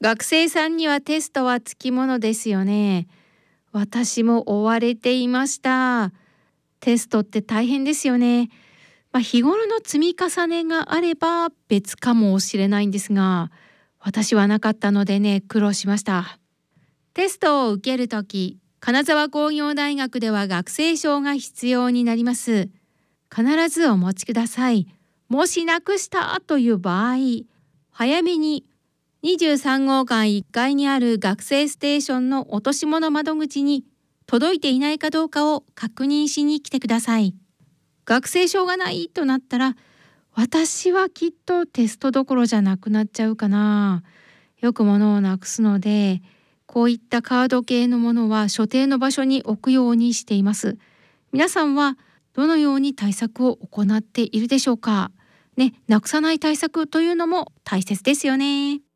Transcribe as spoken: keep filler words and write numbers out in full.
学生さんにはテストはつきものですよね。私も追われていました。テストって大変ですよね。まあ、日頃の積み重ねがあれば別かもしれないんですが、私はなかったのでね、苦労しました。テストを受けるとき、金沢工業大学では学生証が必要になります。必ずお持ちください。もしなくしたという場合、早めににじゅうさん号館いっかいにある学生ステーションの落とし物窓口に届いていないかどうかを確認しに来てください。学生証がないとなったら、私はきっとテストどころじゃなくなっちゃうかな。よく物をなくすので、こういったカード系のものは所定の場所に置くようにしています。皆さんはどのように対策を行っているでしょうか。ね、なくさない対策というのも大切ですよね。